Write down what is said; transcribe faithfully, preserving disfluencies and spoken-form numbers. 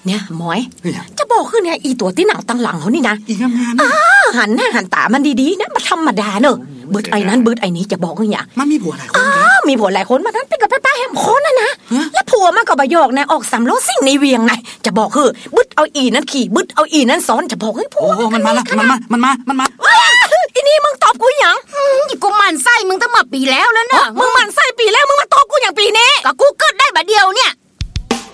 เนี่ยหมอยจะบอกคือเนี่ยอีตัวที่หนังตังหลังเขานี่นะอีงามๆนะหันหน้าหันตามันดีๆนะมันธรรมดาเนอะบึดไอ้นั้นบึดไอ้นี้จะบอกคืออย่างมันมีผัวหลายคนมีผัวหลายคนมันนั้นเป็นกับป้าแฮมคนนะนะแล้วผัวมันก็บายอกนะออกสามโลสิ่งในเวียงไงจะบอกคือบึดเอาอีนั้นขี่บึดเอาอีนั้นซ้อนจะบอกให้ผัวโอ้มันมาละมันมามันมามันมาอีนี่มึง